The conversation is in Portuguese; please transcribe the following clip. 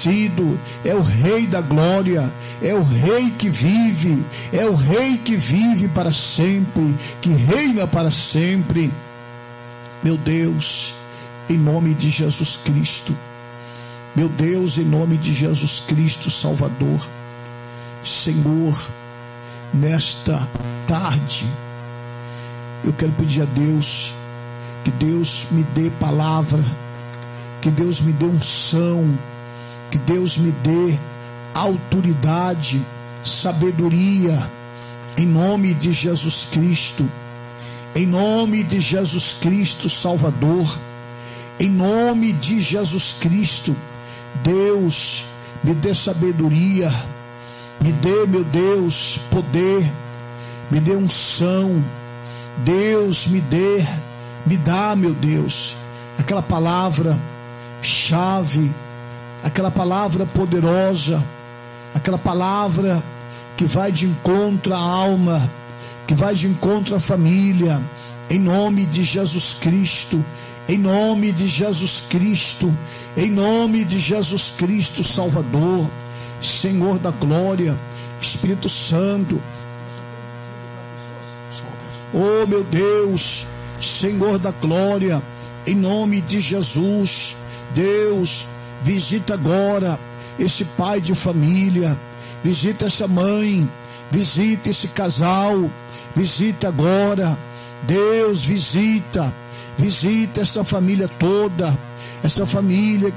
vencido, é o Rei da glória, é o Rei que vive, é o Rei que vive para sempre, que reina para sempre. Meu Deus, em nome de Jesus Cristo, meu Deus, em nome de Jesus Cristo, Salvador, Senhor, nesta tarde, eu quero pedir a Deus, que Deus me dê palavra, que Deus me dê unção, que Deus me dê autoridade, sabedoria, em nome de Jesus Cristo, em nome de Jesus Cristo, Salvador, em nome de Jesus Cristo. Deus, me dê sabedoria, me dê, meu Deus, poder, me dê unção. Deus, me dá, meu Deus, aquela palavra chave, aquela palavra poderosa, aquela palavra que vai de encontro à alma, que vai de encontro à família, em nome de Jesus Cristo, em nome de Jesus Cristo, em nome de Jesus Cristo, Salvador, Senhor da glória, Espírito Santo. Oh, meu Deus, Senhor da glória, em nome de Jesus, Deus, visita agora esse pai de família, visita essa mãe, visita esse casal, visita agora, Deus, visita essa família toda, essa família